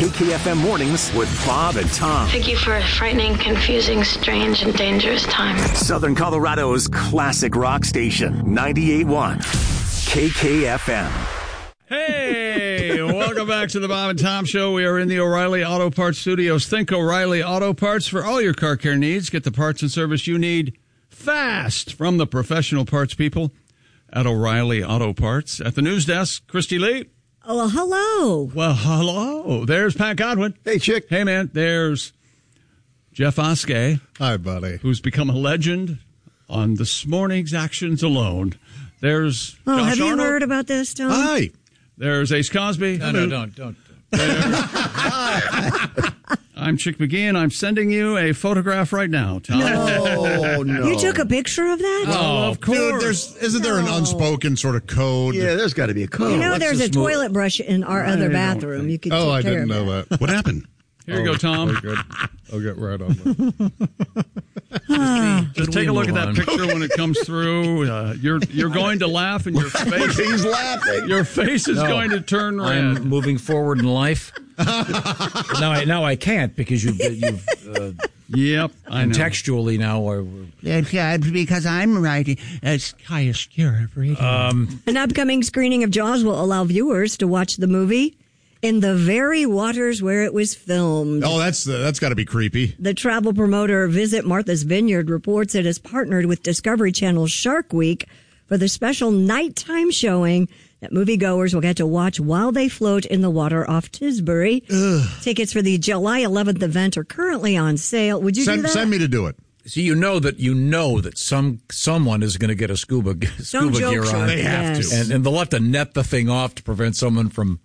KKFM Mornings with Bob and Tom. Thank you for a frightening, confusing, strange, and dangerous time. Southern Colorado's classic rock station, 98.1 KKFM. Hey, welcome back to the Bob and Tom Show. We are in the O'Reilly Auto Parts Studios. Think O'Reilly Auto Parts for all your car care needs. Get the parts and service you need fast from the professional parts people at O'Reilly Auto Parts. At the news desk, Christy Lee. Oh, well, hello. Well, hello. There's Pat Godwin. Hey, chick. Hey, man. There's Jeff Oskey. Hi, buddy. Who's become a legend on this morning's actions alone. There's Oh, Josh have you Arnold. heard about this, Tom? Hi. There's Ace Cosby. No, don't. I'm Chick McGee, and I'm sending you a photograph right now, Tom. Oh, no. You took a picture of that? Oh, of course. Dude, isn't there an unspoken sort of code? Yeah, there's got to be a code. You know, there's a this move? toilet brush in our other bathroom. You could Oh, I take care didn't of know that. that. What happened? Here you go, Tom. Oh, good. I'll get right on that. Just take a look at that picture when it comes through. You're going to laugh, and your face He's laughing. your face is going to turn red. I'm moving forward in life. now I can't because you've Yep, I know. contextually now. Because I'm writing as highest cure of radio. An upcoming screening of Jaws will allow viewers to watch the movie in the very waters where it was filmed. Oh, that's got to be creepy. The travel promoter Visit Martha's Vineyard reports it has partnered with Discovery Channel's Shark Week for the special nighttime showing that moviegoers will get to watch while they float in the water off Tisbury. Tickets for the July 11th event are currently on sale. Would you do that? Send me to do it. So you know that someone is going to get a scuba gear jokes on. are- They have yes. to. And they'll have to net the thing off to prevent someone from.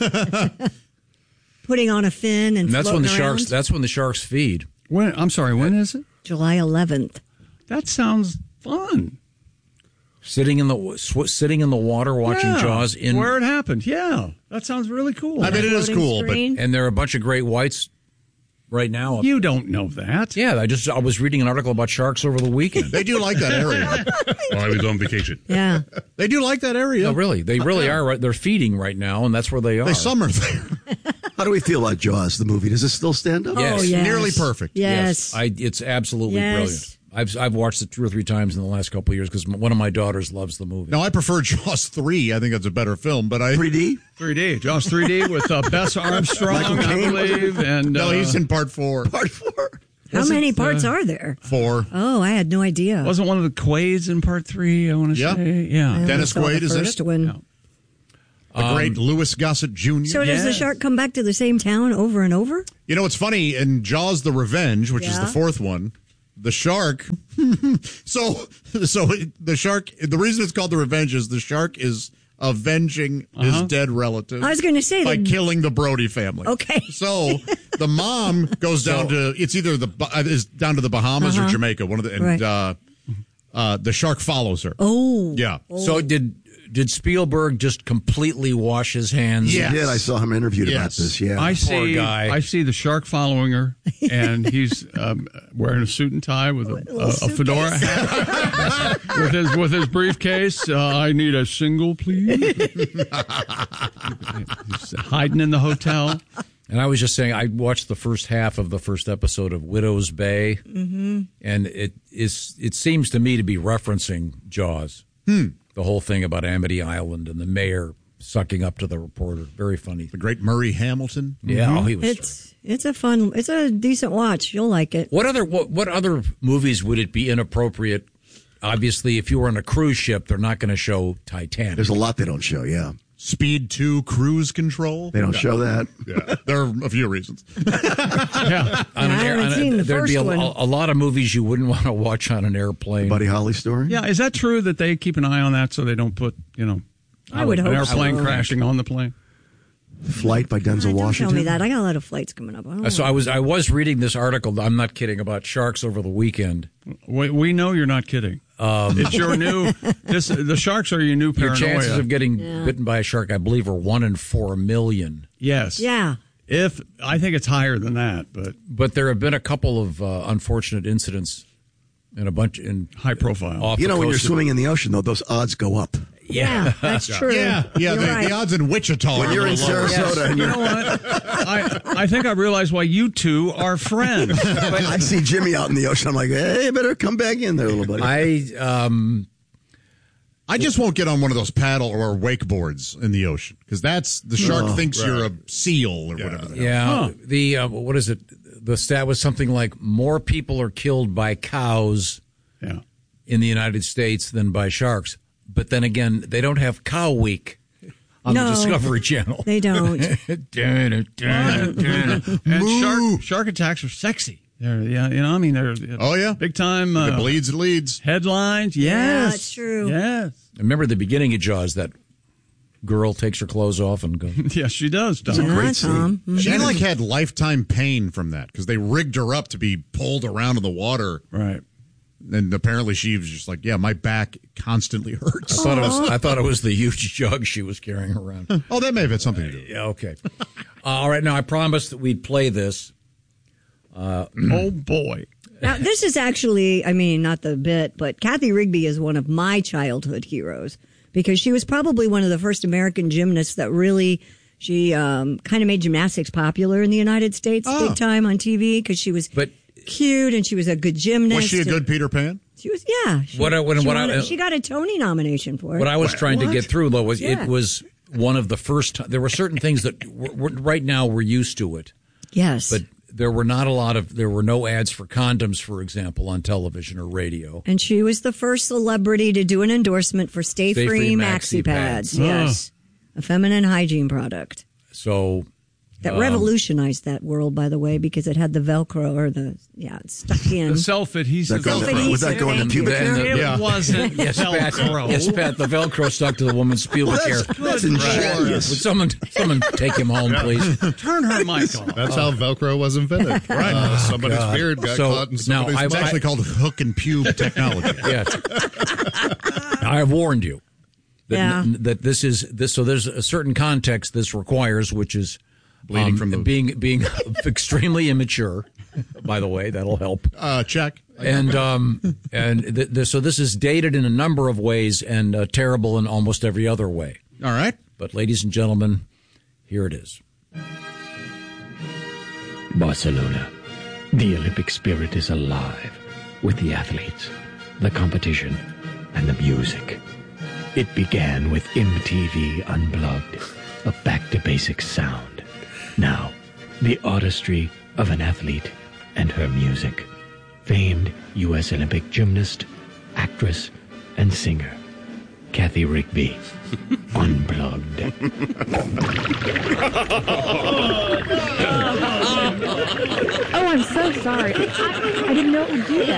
Putting on a fin and That's when floating the around. sharks. That's when the sharks feed. I'm sorry, when is it? July 11th. That sounds fun. Sitting in the water watching Yeah, Jaws in. where it happened. Yeah, that sounds really cool. I mean, it is Floating cool, screen. And there are a bunch of great whites right now. You don't know that. Yeah, I was reading an article about sharks over the weekend. but they do like that area. While I was on vacation. Yeah. They do like that area. No, really, they really are. Right, they're feeding right now, and that's where they are. They summer there. How do we feel about Jaws, the movie? Does it still stand up? Yes. Oh, yes. Nearly perfect. Yes. It's absolutely Yes. brilliant. I've watched it 2 or 3 times in the last couple of years because one of my daughters loves the movie. Now, I prefer Jaws 3. I think that's a better film, but 3D? 3D, Jaws 3D with Bess Armstrong, Michael I Caine. believe, and no, he's in part 4. Part 4. How many parts are there? 4. Oh, I had no idea. wasn't one of the Quaids in part 3. I want to Yeah. say, yeah. I Dennis only saw Quaid the is in first it? one. The great Louis Gossett Jr. So does the Yes. shark come back to the same town over and over? You know, it's funny, in Jaws the Revenge, which is the Yeah. 4th one, the shark. so the shark, the reason it's called the Revenge is the shark is avenging his dead relative. I was going to say by that- killing the Brody family. Okay. So the mom goes down to, it's either is down to the Bahamas or Jamaica, one of the, and Right. the shark follows her. Oh. Yeah. So did Spielberg just completely wash his hands? Yeah. He did. I saw him interviewed about Yes. this. Yeah. I Poor see. guy. I see the shark following her, and he's wearing a suit and tie with a fedora hat, with his briefcase. I need a single, please. He's hiding in the hotel. And I was just saying, I watched the first half of the first episode of Widow's Bay, and it seems to me to be referencing Jaws. The whole thing about Amity Island and the mayor sucking up to the reporter. Very funny. The great Murray Hamilton. Yeah, oh, he was. It's a decent watch. You'll like it. What other movies would it be inappropriate? Obviously, if you were on a cruise ship, they're not going to show Titanic. There's a lot they don't show, yeah. Speed 2 Cruise Control. They don't show that. Yeah, there are a few reasons. Yeah. I haven't seen the there'd be first one. a lot of movies you wouldn't want to watch on an airplane. Buddy Holly story? Yeah, is that true that they keep an eye on that so they don't put, I would an hope airplane so. crashing on the plane? Flight by Denzel Don't Washington. tell me that. I got a lot of flights coming up. I don't So know. I was reading this article. I'm not kidding, about sharks over the weekend. We know you're not kidding. It's your new. The sharks are your new Your paranoia. chances of getting bitten by a shark, I believe, are 1 in 4 million. Yes. Yeah. If I think it's higher than that, But there have been a couple of unfortunate incidents and a bunch in high profile. off You the know, when you're coast of- swimming in the ocean, though, those odds go up. Yeah, that's true. Yeah, You're the right. odds in Wichita When are you're a in little lower. Sarasota and You you're, know what? I think I realized why you two are friends. I see Jimmy out in the ocean. I'm like, hey, you better come back in there, little buddy. I just won't get on one of those paddle or wakeboards in the ocean because the shark thinks you're a seal or whatever. The hell. Yeah. What is it? The stat was something like more people are killed by cows in the United States than by sharks. But then again, they don't have Cow Week on the Discovery Channel. They don't. And shark attacks are sexy. They're, they're big time. If it bleeds, it leads. Headlines, yes, Yeah, that's true. Yes, I remember the beginning of Jaws, that girl takes her clothes off and goes. yes, she does. Tom. It's a great scene. Tom. She had lifetime pain from that because they rigged her up to be pulled around in the water. Right. And apparently she was just like, my back constantly hurts. I thought it was the huge jug she was carrying around. Oh, that may have had something to do with it. Yeah, okay. All right, now I promised that we'd play this. Oh, boy. Now, this is actually, not the bit, but Kathy Rigby is one of my childhood heroes because she was probably one of the first American gymnasts that she kind of made gymnastics popular in the United States big time on TV because she was cute and she was a good gymnast. Was she a good Peter Pan? She was, yeah. She got a Tony nomination for it. What I was trying to get through, though, was Yeah. it was one of the first. There were certain things that right now we're used to it. Yes. But there were no ads for condoms, for example, on television or radio. And she was the first celebrity to do an endorsement for Stay Free Maxi Pads. Yes. A feminine hygiene product. So that revolutionized that world, by the way, because it had the Velcro or it's stuck in. The self-adhesive. Was that going to pubic hair? It wasn't Velcro. Yes, Pat, the Velcro stuck to the woman's pubic hair. That's ingenious. Would someone take him home, please? Turn her mic off. That's how Velcro was invented. Right. Somebody's beard got caught in somebody's It's actually called hook and pube technology. Yes. I have warned you that this is this. So there's a certain context this requires, which is bleeding from the being extremely immature. By the way, that'll help. Check. And so this is dated in a number of ways and terrible in almost every other way. All right. But ladies and gentlemen, here it is. Barcelona. The Olympic spirit is alive with the athletes, the competition, and the music. It began with MTV Unplugged, a back-to-basics sound. Now, the artistry of an athlete and her music. Famed U.S. Olympic gymnast, actress, and singer, Kathy Rigby. Unplugged. Oh, I'm so sorry. I didn't know it would do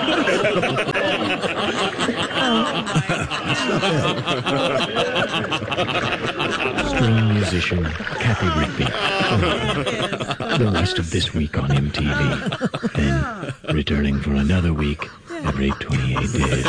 that. String musician Kathy Rigby. The rest of this week on MTV. Then returning for another week every 28 days.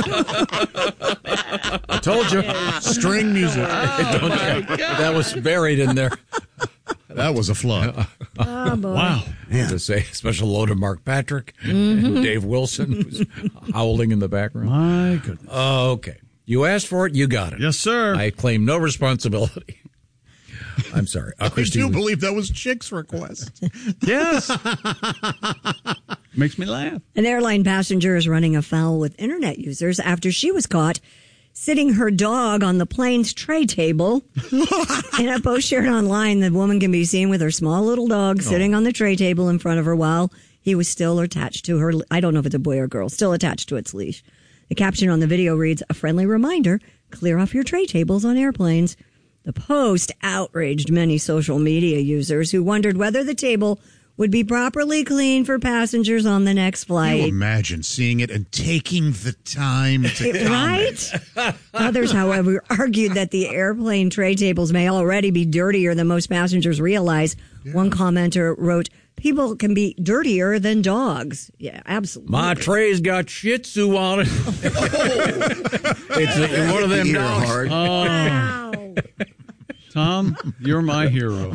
I told you. String music. That was buried in there. That was a flood. Oh, boy. Wow. To say special hello to Mark Patrick, Dave Wilson, who's howling in the background. My goodness. Okay. You asked for it, you got it. Yes, sir. I claim no responsibility. I'm sorry. I Christine. do believe that was Chick's request. Yes. Makes me laugh. An airline passenger is running afoul with internet users after she was caught sitting her dog on the plane's tray table. In a post shared online, the woman can be seen with her small little dog sitting on the tray table in front of her while he was still attached to her. I don't know if it's a boy or girl, still attached to its leash. The caption on the video reads, "A friendly reminder, clear off your tray tables on airplanes." The post outraged many social media users who wondered whether the table would be properly cleaned for passengers on the next flight. Can you imagine seeing it and taking the time to comment? Right? Others, however, argued that the airplane tray tables may already be dirtier than most passengers realize. Yeah. One commenter wrote, "People can be dirtier than dogs." Yeah, absolutely. My tray's got Shih Tzu on it. It's one of them dogs. Wow. Tom, you're my hero.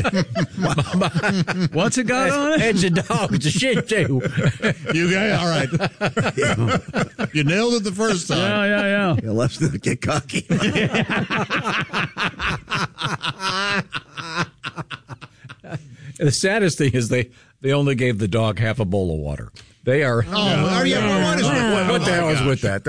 What's it got on it? It's a dog. It's a Shih Tzu. You guys, all right. You nailed it the first time. Yeah. Yeah, let's not get cocky. The saddest thing is they only gave the dog half a bowl of water. They are. What the hell is with that?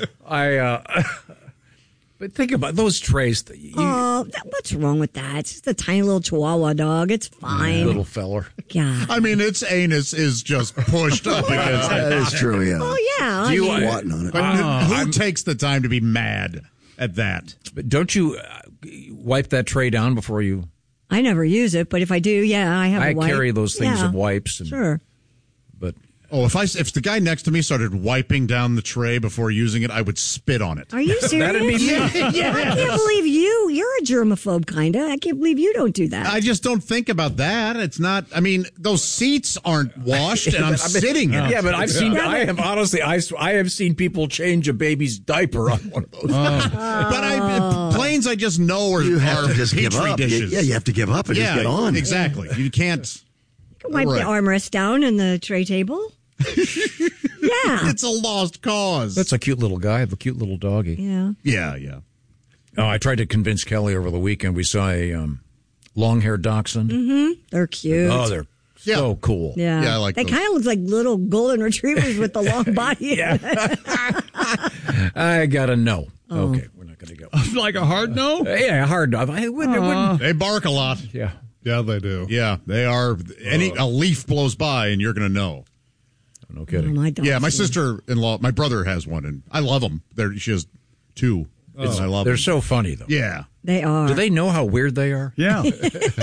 But think about those trays. What's wrong with that? It's just a tiny little Chihuahua dog. It's fine. Little feller. God. I mean, its anus is just pushed up against That is true, yeah. Oh, yeah. Do you Wanting on it. But who takes the time to be mad at that? But don't you wipe that tray down before you? I never use it, but if I do, yeah, I have a wipe. carry those things Yeah. of wipes. And, Sure. But Oh, if the guy next to me started wiping down the tray before using it, I would spit on it. Are you serious? That'd be me. I can't believe you're a germaphobe, kind of. I can't believe you don't do that. I just don't think about that. It's not. I mean, those seats aren't washed, and I'm sitting in it. Yeah, but I've seen. I have seen people change a baby's diaper on one of those. But planes, I just know are You have to just Petri give up. dishes. Yeah, you have to give up and just get on. Exactly. You can't. Wipe Right. the armrest down in the tray table. Yeah. It's a lost cause. That's a cute little guy, the cute little doggy. Yeah. Yeah. Oh, I tried to convince Kelly over the weekend. We saw a long-haired dachshund. Mm-hmm. They're cute. Oh, they're so cool. Yeah. Yeah, I like They those. kind of look like little golden retrievers with the long body. I got a no. Okay, we're not going to go. Like a hard no? Yeah, hard no. I wouldn't. They bark a lot. Yeah. Yeah, they do. Yeah, they are. A leaf blows by, and you're going to know. No kidding. My dog. Yeah, my sister-in-law, my brother has one, and I love them. She has two. And I love They're them. so funny, though. Yeah. They are. Do they know how weird they are? Yeah. I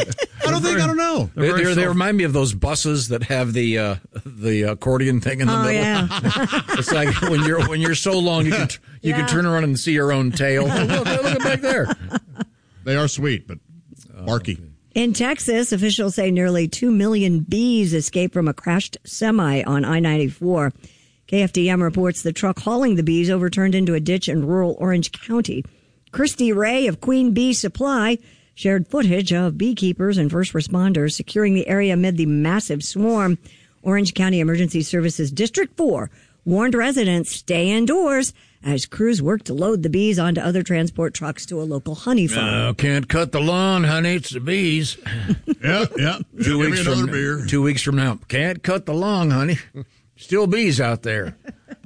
don't know. They remind me of those buses that have the accordion thing in the middle. Yeah. It's like when you're so long you can turn around and see your own tail. Look back there. They are sweet, but barky. In Texas, officials say nearly 2 million bees escaped from a crashed semi on I-94. KFDM reports the truck hauling the bees overturned into a ditch in rural Orange County. Christy Ray of Queen Bee Supply shared footage of beekeepers and first responders securing the area amid the massive swarm. Orange County Emergency Services District 4 warned residents stay indoors as crews work to load the bees onto other transport trucks to a local honey farm. Can't cut the lawn, honey. It's the bees. Yeah. 2 weeks Give me from another beer. 2 weeks from now. Can't cut the lawn, honey. Still bees out there.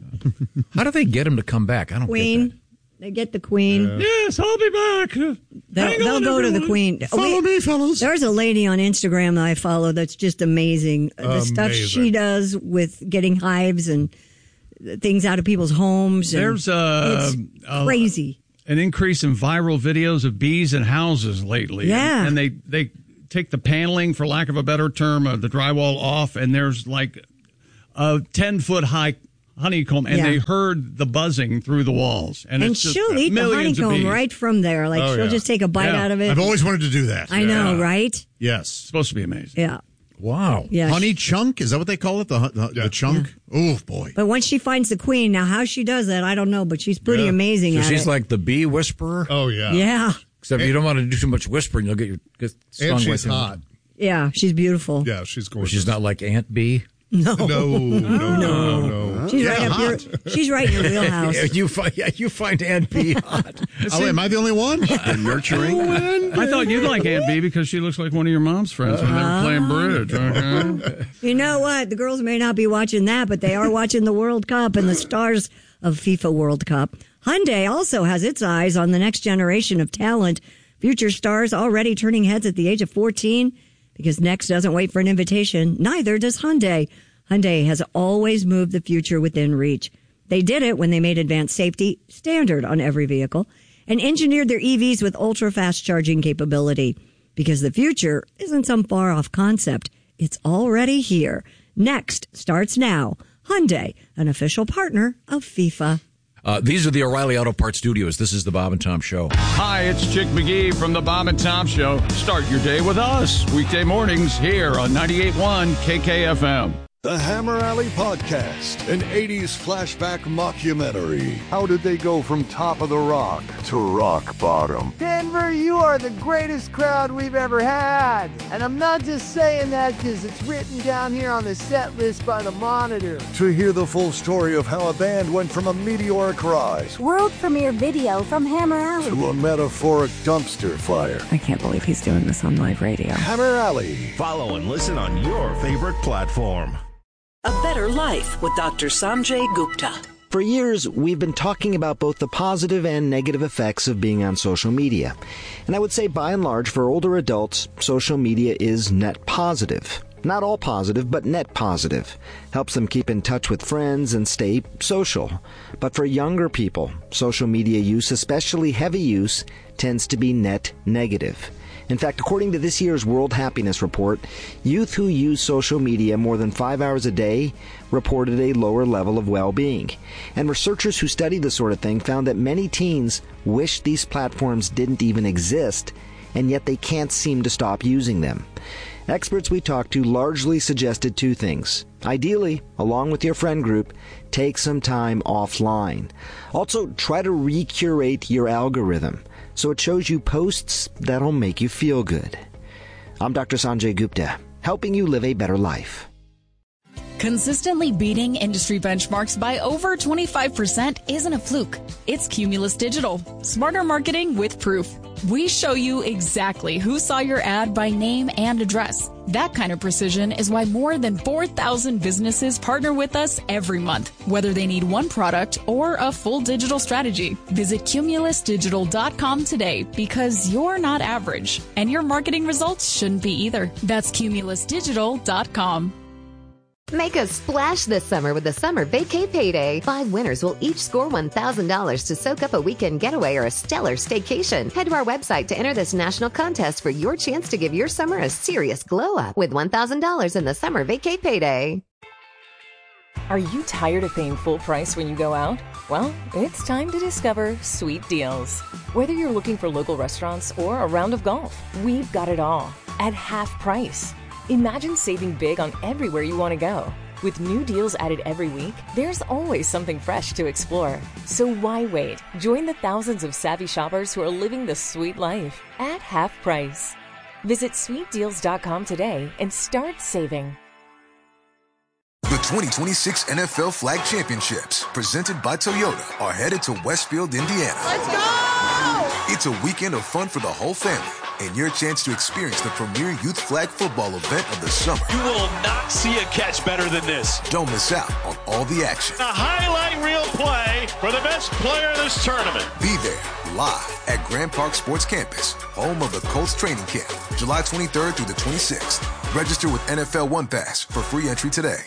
How do they get them to come back? I don't get Queen. They get the queen. Yes, I'll be back. They'll go to the queen. Follow me, fellas. There's a lady on Instagram that I follow that's just amazing. The stuff she does with getting hives and things out of people's homes. And There's it's crazy. An increase in viral videos of bees in houses lately. Yeah. And they take the paneling, for lack of a better term, the drywall off, and there's like a 10-foot high honeycomb, and they heard the buzzing through the walls. And it's just she'll eat the millions of honeycomb bees. right from there. Like she'll just take a bite out of it. I've always wanted to do that. I know, right? Yes. Supposed to be amazing. Yeah. Wow. Yeah. Honey chunk? Is that what they call it? The chunk? Oh, boy. But once she finds the queen, now how she does that, I don't know, but she's pretty amazing So at she's it. like the bee whisperer? Oh, yeah. Yeah. Except you don't want to do too much whispering. You'll get stung. And she's with hot. Yeah, she's beautiful. Yeah, she's gorgeous. She's not like Aunt Bee. No. No. She's right up your she's right in your wheelhouse. You find Aunt Bee hot. Oh, am I the only one? And nurturing. I thought you'd like Aunt Bee because she looks like one of your mom's friends when they were playing bridge. Okay? You know what? The girls may not be watching that, but they are watching the World Cup and the stars of FIFA World Cup. Hyundai also has its eyes on the next generation of talent. Future stars already turning heads at the age of 14 because Next doesn't wait for an invitation. Neither does Hyundai. Hyundai has always moved the future within reach. They did it when they made advanced safety standard on every vehicle and engineered their EVs with ultra-fast charging capability. Because the future isn't some far-off concept. It's already here. Next starts now. Hyundai, an official partner of FIFA. These are the O'Reilly Auto Parts Studios. This is the Bob and Tom Show. Hi, it's Chick McGee from the Bob and Tom Show. Start your day with us. Weekday mornings here on 98.1 KKFM. The Hammer Alley Podcast, an 80s flashback mockumentary. How did they go from top of the rock to rock bottom? Denver, you are the greatest crowd we've ever had. And I'm not just saying that because it's written down here on the set list by the Monitor. To hear the full story of how a band went from a meteoric rise World premiere video from Hammer Alley to a metaphoric dumpster fire. I can't believe he's doing this on live radio. Hammer Alley. Follow and listen on your favorite platform. A Better Life with Dr. Sanjay Gupta. For years, we've been talking about both the positive and negative effects of being on social media. And I would say, by and large, for older adults, social media is net positive. Not all positive, but net positive. Helps them keep in touch with friends and stay social. But for younger people, social media use, especially heavy use, tends to be net negative. In fact, according to this year's World Happiness Report, youth who use social media more than 5 hours a day reported a lower level of well-being. And researchers who study this sort of thing found that many teens wish these platforms didn't even exist, and yet they can't seem to stop using them. Experts we talked to largely suggested two things. Ideally, along with your friend group, take some time offline. Also, try to recurate your algorithm so it shows you posts that'll make you feel good. I'm Dr. Sanjay Gupta, helping you live a better life. Consistently beating industry benchmarks by over 25% isn't a fluke. It's Cumulus Digital. Smarter marketing with proof. We show you exactly who saw your ad by name and address. That kind of precision is why more than 4,000 businesses partner with us every month, whether they need one product or a full digital strategy. Visit cumulusdigital.com today because you're not average, and your marketing results shouldn't be either. That's cumulusdigital.com. Make a splash this summer with the Summer Vacay Payday. 5 winners will each score $1,000 to soak up a weekend getaway or a stellar staycation. Head to our website to enter this national contest for your chance to give your summer a serious glow-up with $1,000 in the Summer Vacay Payday. Are you tired of paying full price when you go out? Well, it's time to discover Sweet Deals. Whether you're looking for local restaurants or a round of golf, we've got it all at half price. Imagine saving big on everywhere you want to go. With new deals added every week, there's always something fresh to explore. So why wait? Join the thousands of savvy shoppers who are living the sweet life at half price. Visit sweetdeals.com today and start saving. The 2026 NFL Flag Championships, presented by Toyota, are headed to Westfield, Indiana. Let's go! It's a weekend of fun for the whole family and your chance to experience the premier youth flag football event of the summer. You will not see a catch better than this. Don't miss out on all the action. A highlight reel play for the best player in this tournament. Be there live at Grand Park Sports Campus, home of the Colts training camp, July 23rd through the 26th. Register with NFL One Pass for free entry today.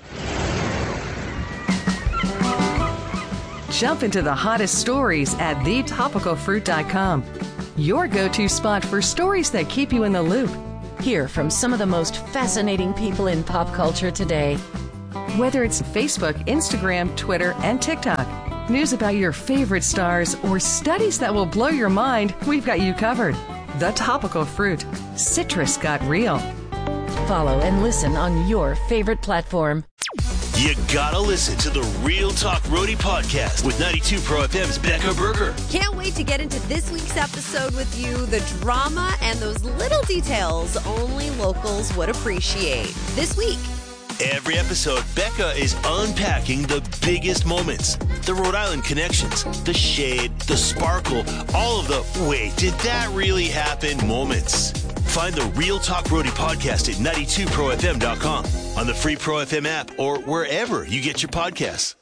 Jump into the hottest stories at thetopicalfruit.com. Your go-to spot for stories that keep you in the loop. Hear from some of the most fascinating people in pop culture today. Whether it's Facebook, Instagram, Twitter, and TikTok, news about your favorite stars, or studies that will blow your mind, we've got you covered. The Topical Fruit. Citrus got real. Follow and listen on your favorite platform. You gotta listen to the Real Talk Roadie podcast with 92 Pro FM's Becca Berger. Can't wait to get into this week's episode with you. The drama and those little details only locals would appreciate. This week. Every episode, Becca is unpacking the biggest moments. The Rhode Island connections, the shade, the sparkle, all of the wait, did that really happen moments. Find the Real Talk Roadie podcast at 92profm.com, on the free Pro FM app, or wherever you get your podcasts.